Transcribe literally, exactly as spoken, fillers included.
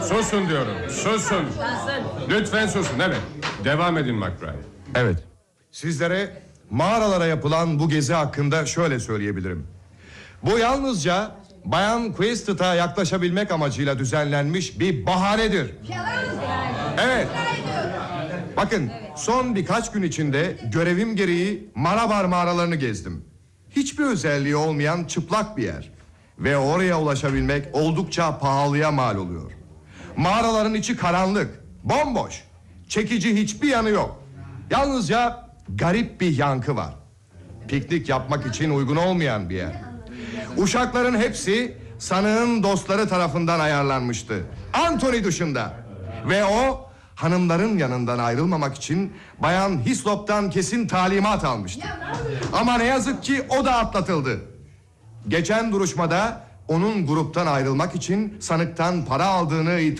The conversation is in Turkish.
Susun diyorum, susun. Lütfen susun, evet. Devam edin McBride. Evet. Sizlere mağaralara yapılan bu gezi hakkında şöyle söyleyebilirim. Bu yalnızca Bayan Quisted'a yaklaşabilmek amacıyla düzenlenmiş bir bahanedir. Evet. Bakın, son birkaç gün içinde görevim gereği Marabar mağaralarını gezdim. Hiçbir özelliği olmayan çıplak bir yer. Ve oraya ulaşabilmek oldukça pahalıya mal oluyor. Mağaraların içi karanlık, bomboş. Çekici hiçbir yanı yok. Yalnızca garip bir yankı var. Piknik yapmak için uygun olmayan bir yer. Uşakların hepsi sanığın dostları tarafından ayarlanmıştı. Anthony dışında. Ve o hanımların yanından ayrılmamak için Bayan Hislop'tan kesin talimat almıştı. Ama ne yazık ki o da atlatıldı. Geçen duruşmada onun gruptan ayrılmak için sanıktan para aldığını itiraf